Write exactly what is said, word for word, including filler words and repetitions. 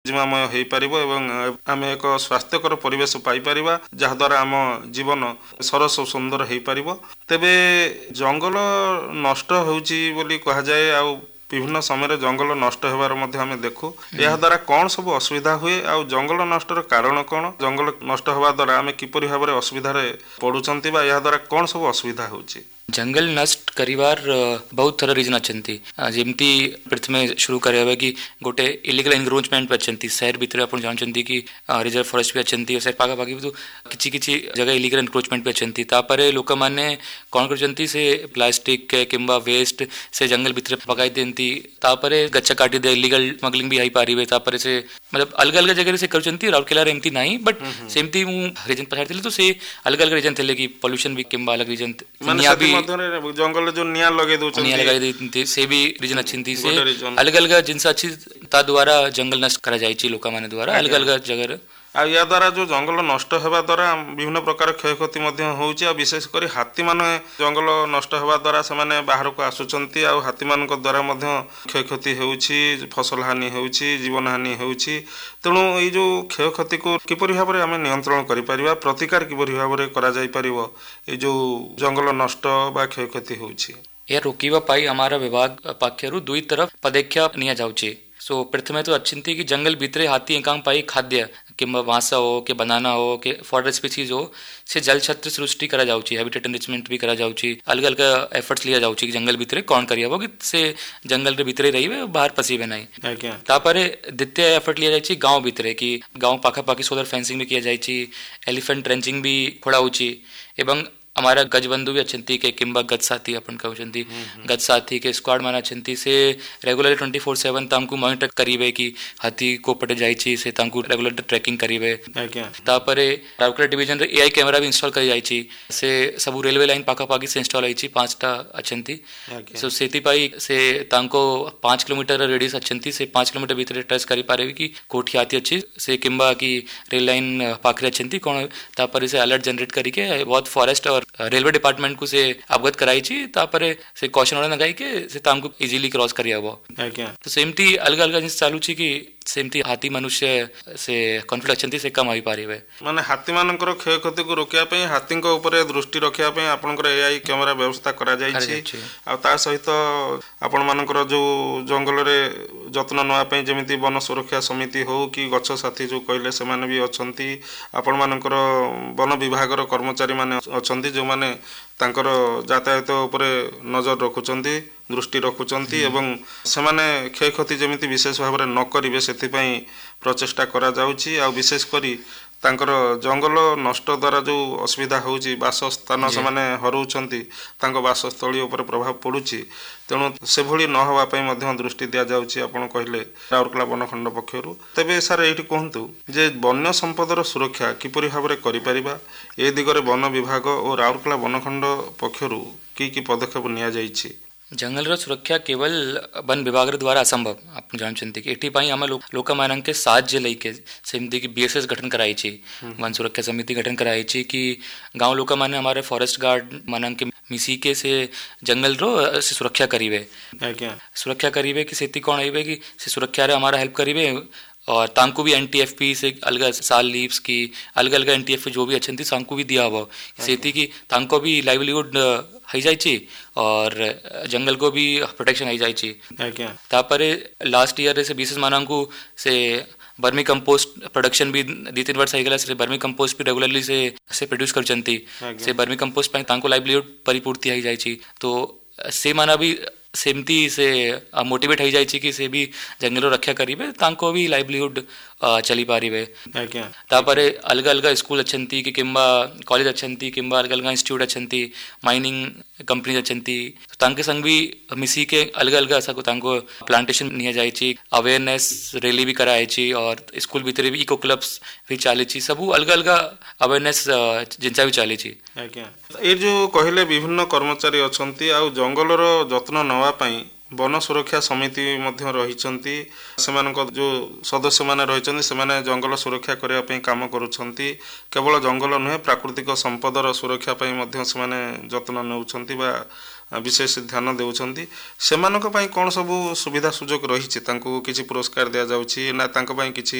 जीवामय हो पारिबो एवं आम एक स्वास्थ्यकर परिवेश पाई परिबा जहा द्वारा आम जीवन सरस सुंदर हो पारिबो। तेबे जंगल नष्ट होउची बोली कहा जाए आ विभिन्न समय जंगल नष्ट होबार मध्य आम देखु या द्वारा कौन सब असुविधा हुए आ जंगल नष्टर कारण कौन जंगल नष्ट होबा द्वारा आम किपरि भाव में असुविधा पड़ुचंती बा या द्वारा कौन सब असुविधा होउची। जंगल नष्ट करिवार बहुत थर रीजन अच्छी जमती प्रथमे शुरू करेबा कि गोटे इलीगल एनक्रोचमेंट भी अच्छी शहर भितर आप जानते कि रिजर्व फॉरेस्ट भी अच्छी शहर पाखापाखि भी तो किसी किसी जगह इलीगल एनक्रोचमेंट भी अच्छी तापर लोक मैंने कौन कर से प्लास्टिक किंबा वेस्ट से जंगल भितर पकाई दिखती तापर गच्छ काटी दे इलीगल स्मगलिंग भी हो पारे से मतलब अलग अलग जगह से कर राउरकेला एमती ना बट सेमती रीजन पचाड़ी तो से अलग अलग रीजन थे कि पॉल्यूशन भी किंबा अलग रीजन भी जंगल जो निया लगे दउछन निया लगाई देते से भी रीजन अच्छी से अलग अलग जिनस अच्छी ता द्वारा जंगल नष्ट करा जायछि लोक माने द्वारा अलग अलग जगह आ या द्वारा जो जंगल नष्ट होगा द्वारा विभिन्न प्रकार क्षयक्षति होउछि आ विशेष करी हाथी माने जंगल नष्ट होगा द्वारा से माने बाहर को आसुचंती आ हाथी मान द्वारा मध्य क्षयक्षति होउछि फसल हानि होउछि जीवन हानि होउछि तेणु ये जो क्षयक्षति को किपरि भाव में आम नियंत्रण करि परिबा प्रतिकार किपरि भाव में करा जाय परिबो ये जो जंगल नष्ट बा क्षयक्षति होउछि या रोकिबा पाई हमारा विभाग पक्षरु दुई तरफ पदक्षेप निया जाउछि। सो प्रथमे तो अच्छी थी कि जंगल भितर हाथी एकांग पाई खाद्य कि बांसा हो कि बनाना हो कि फॉरेस्ट स्पीसीज हो से जल छत्र सृष्टि करा जाउछि हैबिटेट एनरिचमेंट भी करा जाउछि अलग अलग एफर्ट्स लिया जाउछि कि जंगल भितर कौन करिया कि से जंगल रे भितर रहिबे बाहर पसीबे नहीं तापर द्वितीय एफर्ट लिया जाइछि गांव भितर कि गांव पाखापाखि सोलर फेंसिंग भी किया जाइछि एलिफेंट ट्रेंचिंग भी खोड़ा होछि एवं हमारा गजबंधु भी अच्छी के किंबा गज साथी अपन कहते गज साथी के स्क्वाड मान अच्छी से regular twenty four seven तांकु monitor करीबे कि हाथी को पटे जाइछि से तांकु रेगुलर ट्रैकिंग करीबे तापरे राउरकेला डिवीजन रे एआई कैमरा भी इंस्टॉल करी जाइछि से सब रेलवे लाइन पाखापाखि से इंस्टॉल आइछि पांचटा अच्छी सो सेति पाई से तांको पांच किलोमीटर रेडियस अच्छी से पांच किलोमीटर भीतर ट्रेस करि पारे कि कोठी हाथी अच्छी से किंबा कि रेल लाइन पाखरे अच्छी कौन तापर से अलर्ट जनरेट करिके बहुत फॉरेस्ट और रेलवे डिपार्टमेंट को से अवगत कराई छी तापर से क्वेश्चन ऑर्डर लगाई के से तामको इजीली क्रॉस करिया हो तो सेमती अलग अलग जिन चालू छी कि सेमती हाथी मनुष्य से कॉन्फ्लिक्ट अच्छी से कम हो पारिबे माने हाथी मानकर क्षयक्षति को रोकिया पई हाथी को ऊपर दृष्टि रखिया पई आपनकर एआई कैमरा व्यवस्था करा जाई छी आ ता सहित आपण मानकर जो जंगल रे जत्न नवा पई जेमिति वन सुरक्षा समिति हो कि गच्छ साथी जो कहले से माने भी अछंती आपण मानकर वन विभाग रो कर्मचारी माने अछंती जो माने तांकर यातायात उपरे नजर रखुचंती दृष्टि रखुचंती एवं से माने क्षयक्षति जेमिति विशेष भाव में न करिवे सेथिपई प्रचेष्टा करा जाउची आ विशेष करी तांकर जंगल नष्ट द्वारा जो असुविधा होउची बासस्थान से माने हरउचंती तांको बासस्थली ऊपर प्रभाव पड़ुची तेणु से भली न होबा पई मध्य दृष्टि दिया जाउची आपण कहले राउरकेला वनखंड पक्षरु। तेबे सर एठी कहंतु जे वन्य संपदर सुरक्षा किपरि भाव में करि परिबा ए दिगरे वन विभाग और राउरकेला वनखंड पक्षरु की की पदक्षेप निया जाइछि। जंगल सुरक्षा केवल वन विभाग द्वारा असंभव आप जानते कि एटी आम लोक मान के साहाଯ୍य लेके सेमती कि बीएसएस गठन कराई वन सुरक्षा समिति गठन कराई कि गांव लोक माने हमारे फॉरेस्ट गार्ड मान के मिसिके से जंगल रो से सुरक्षा करीबे सुरक्षा करीबे कि सेती कौन आइबे कि से सुरक्षा रे हमारा हेल्प करीबे और तांको भी एनटीएफपी से अलग साल लीव्स की अलग अलग एनटीएफपी जो भी अच्छी थी तांको भी दिया हुआ सेती की तांको भी लाइवलीहुड हई जाइछि और जंगल को भी प्रोटेक्शन हई जाइछि तापर लास्ट ईयर से बीसेस मानंकु से बर्मी कंपोस्ट प्रोडक्शन भी दी तीन वर्ष होगला से बर्मी कंपोस्ट भी रेगुलरली से से प्रोड्यूस करचंती से बर्मी कंपोस्ट पे तांको लाइवलीहुड परिपूर्ति हई जाइछि तो से माना भी सेमती से मोटिवेट हो जाइछि कि से भी जंगल रक्षा करीबे तांको भी लाइवलीहुड चली पारिबे तापर अलग अलग स्कूल अच्छी कि किंबा कॉलेज अच्छी किंबा अलग अलग इंस्टीट्यूट अच्छी माइनिंग कंपनी अच्छी तांके संग भी मिसी के अलग अलग ऐसा को तांको प्लांटेशन निया जाइछि अवेयरनेस रैली भी कराइछि और स्कूल भीतर भी इको क्लब्स भी चलीछि सब अलग अलग अवेयरनेस जिनसा भी चलीछि। ए जो कहले विभिन्न कर्मचारी अछंती आ जंगलर जत्न नवा पई वन सुरक्षा समिति मध्य रहिचंती सेमानक जो सदस्य माने रहिचंती से माने जंगल सुरक्षा करिया पई काम करूछंती केवल जंगल नुहे प्राकृतिक संपदर सुरक्षा पई मध्य से माने जत्न नेउछंती बा विशेष ध्यान देउछंती सेमानक पई कोन सब सुविधा सुजोग रहिछि तांको किछि पुरस्कार दिया जाउछि ना तांको पई किछि